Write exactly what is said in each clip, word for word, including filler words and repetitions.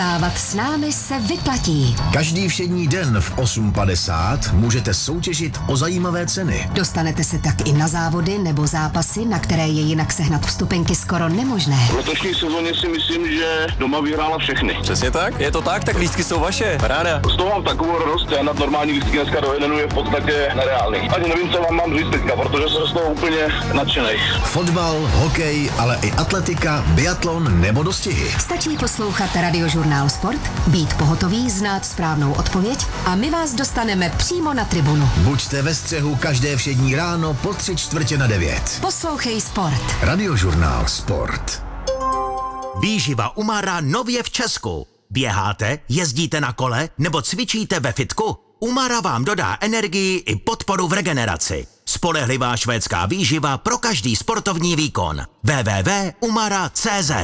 Vstávat s námi se vyplatí. Každý všední den v osm padesát můžete soutěžit o zajímavé ceny. Dostanete se tak i na závody nebo zápasy, na které je jinak sehnat vstupenky skoro nemožné. V letošní sezóně si myslím, že doma vyhrála všechny. Přesně tak? Je to tak? Tak lístky jsou vaše. Ráda. Z toho mám takovou radost, já nad normální lístky dneska do jednu je v podstatě nereálný. Ani nevím, co vám mám říct teďka, protože jsem z toho úplně nadšenej. Fotbal, hokej, ale i atletika, biatlon nebo dostihy. Stačí poslouchat Radiožurnál Sport, být pohotový, znát správnou odpověď a my vás dostaneme přímo na tribunu. Buďte ve střehu každé všední ráno po tři čtvrtě na devět. Poslouchej Sport. Radiožurnál Sport. Výživa Umara nově v Česku. Běháte, jezdíte na kole nebo cvičíte ve fitku? Umara vám dodá energii i podporu v regeneraci. Spolehlivá švédská výživa pro každý sportovní výkon. w w w tečka umara tečka c z.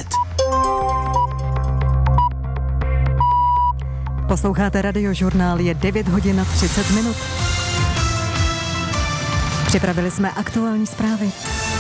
Posloucháte Radiožurnál, je devět hodin a třicet minut. Připravili jsme aktuální zprávy.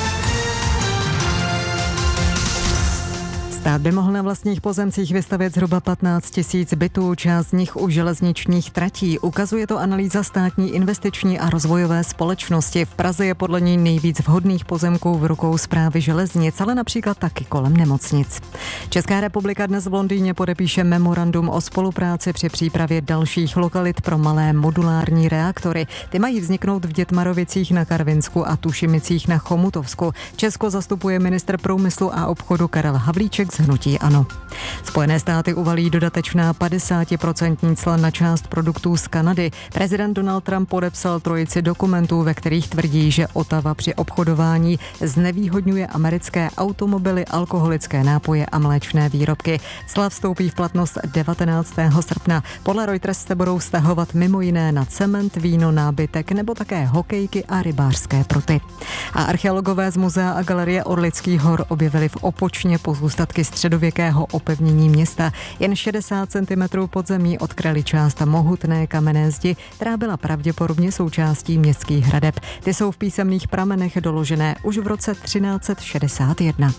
Stát by mohl na vlastních pozemcích vystavět zhruba patnáct tisíc bytů, část z nich u železničních tratí. Ukazuje to analýza státní investiční a rozvojové společnosti. V Praze je podle ní nejvíc vhodných pozemků v rukou Správy železnic, ale například taky kolem nemocnic. Česká republika dnes v Londýně podepíše memorandum o spolupráci při přípravě dalších lokalit pro malé modulární reaktory. Ty mají vzniknout v Dětmarovicích na Karvinsku a Tušimicích na Chomutovsku. Česko zastupuje ministr průmyslu a obchodu Karel Havlíček z hnutí ANO. Spojené státy uvalí dodatečná padesátiprocentní cla na část produktů z Kanady. Prezident Donald Trump podepsal trojici dokumentů, ve kterých tvrdí, že Ottawa při obchodování znevýhodňuje americké automobily, alkoholické nápoje a mléčné výrobky. Cla vstoupí v platnost devatenáctého srpna. Podle Reuters se budou vztahovat mimo jiné na cement, víno, nábytek nebo také hokejky a rybářské pruty. A archeologové z muzea a galerie Orlických hor objevili v Opočně pozůstatky středověkého opevnění města. Jen šedesát centimetrů pod zemí odkryli část mohutné kamenné zdi, která byla pravděpodobně součástí městských hradeb. Ty jsou v písemných pramenech doložené už v roce třináct set šedesát jedna.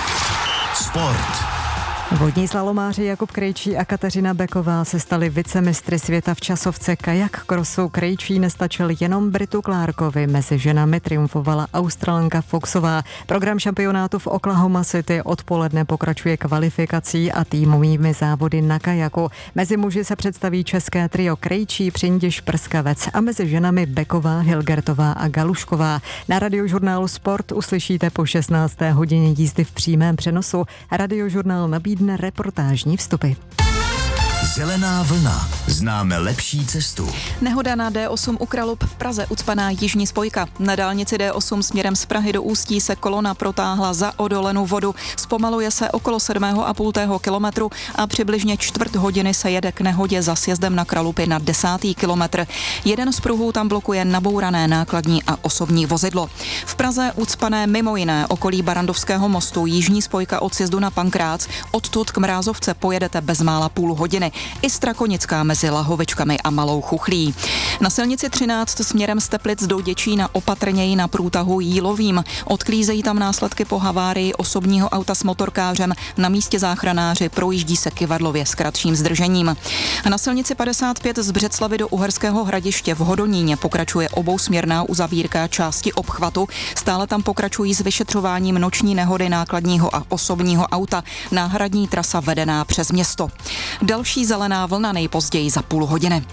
Sport. Vodní slalomáři Jakub Krejčí a Kateřina Beková se stali vicemistry světa v časovce kajak krosu. Krejčí nestačil jenom Britu Clarkovi, mezi ženami triumfovala Australanka Foxová. Program šampionátu v Oklahoma City odpoledne pokračuje kvalifikací a týmovými závody na kajaku. Mezi muži se představí české trio Krejčí, Přindiš, Prskavec a mezi ženami Beková, Hilgertová a Galušková. Na Radiožurnálu Sport uslyšíte po šestnácté hodině jízdy v přímém přenosu. Radiožurnál nabídne reportážní vstupy. Zelená vlna. Známe lepší cestu. Nehoda na D osm u Kralup v Praze, ucpaná jižní spojka. Na dálnici D osm směrem z Prahy do Ústí se kolona protáhla za odolenou vodu. Zpomaluje se okolo sedmého a půl kilometru a přibližně čtvrt hodiny se jede k nehodě za sjezdem na Kralupy na desátý kilometr. Jeden z pruhů tam blokuje nabourané nákladní a osobní vozidlo. V Praze ucpané mimo jiné okolí Barandovského mostu, jižní spojka od sjezdu na Pankrác. Odtud k Mrázovce pojedete bezmála půl hodiny. I Strakonická mezi Lahovičkami a Malou Chuchlí. Na silnici třináct směrem z Teplic do Děčína opatrněji na průtahu Jílovým. Odklízejí tam následky po havárii osobního auta s motorkářem. Na místě záchranáři, projíždí se kyvadlově s kratším zdržením. Na silnici padesát pět z Břeclavi do Uherského Hradiště v Hodoníně pokračuje obousměrná uzavírka části obchvatu. Stále tam pokračují s vyšetřováním noční nehody nákladního a osobního auta. Náhradní trasa vedená přes město. Další zelená vlna nejpozději za půl hodiny.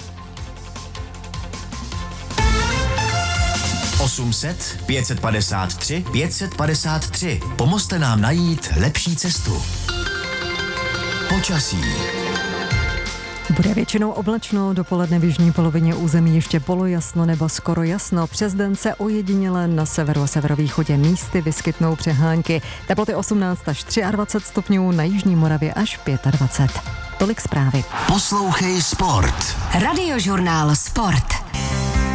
osm set, pět set padesát tři, pět set padesát tři. Pomozte nám najít lepší cestu. Počasí. Bude většinou oblačno, dopoledne v jižní polovině území ještě polojasno nebo skoro jasno. Přes den se ojediněle na severu a severovýchodě místy vyskytnou přehánky. Teploty osmnáct až dvacet tři stupňů, na jižní Moravě až dvacet pět. Tolik zprávy. Poslouchej Sport. Radiožurnál Sport.